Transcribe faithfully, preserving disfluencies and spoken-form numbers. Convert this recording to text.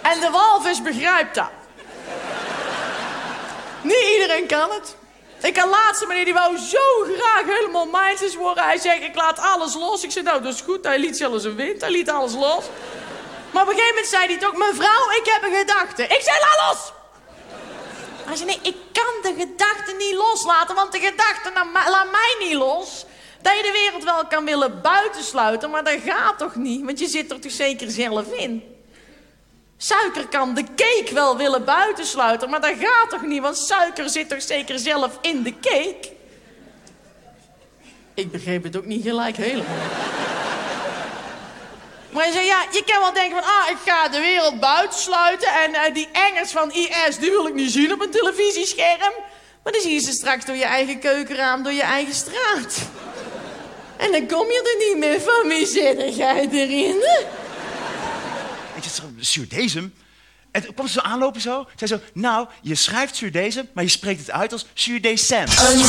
En de walvis begrijpt dat. Niet iedereen kan het. Ik had laatste meneer, die wou zo graag helemaal mindless worden. Hij zegt, ik laat alles los. Ik zei, nou, dat is goed. Hij liet zelfs een wind. Hij liet alles los. Maar op een gegeven moment zei hij toch, mevrouw, ik heb een gedachte. Ik zei, laat los! Hij zei, nee, ik kan de gedachte niet loslaten, want de gedachte laat mij niet los. Dat je de wereld wel kan willen buitensluiten, maar dat gaat toch niet? Want je zit er toch zeker zelf in? Suiker kan de cake wel willen buitensluiten, maar dat gaat toch niet? Want suiker zit toch zeker zelf in de cake? Ik begreep het ook niet gelijk helemaal. Maar hij zei, ja, je kan wel denken van, ah, ik ga de wereld buitensluiten en uh, die engers van I S, die wil ik niet zien op een televisiescherm. Maar dan zie je ze straks door je eigen keukenraam, door je eigen straat. En dan kom je er niet meer van, wie zit jij erin? Weet je, zuurdesem. En toen kwam ze zo aanlopen zo. Zei zo, nou, je schrijft zuurdesem, maar je spreekt het uit als zuurdesem. Een